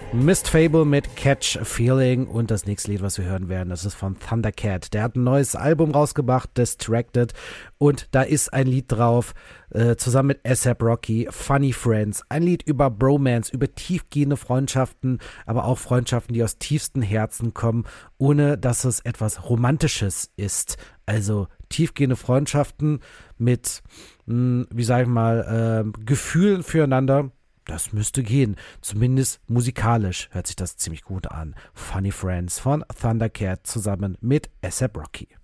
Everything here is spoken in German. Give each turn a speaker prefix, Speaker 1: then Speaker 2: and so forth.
Speaker 1: Mist Fable mit Catch a Feeling und das nächste Lied, was wir hören werden, das ist von Thundercat. Der hat ein neues Album rausgebracht, Distracted, und da ist ein Lied drauf, zusammen mit A$AP Rocky, Funny Friends, ein Lied über Bromance, über tiefgehende Freundschaften, aber auch Freundschaften, die aus tiefstem Herzen kommen, ohne dass es etwas Romantisches ist. Also tiefgehende Freundschaften mit, wie sag ich mal, Gefühlen füreinander. Das müsste gehen. Zumindest musikalisch hört sich das ziemlich gut an. Funny Friends von Thundercat zusammen mit A$AP Rocky.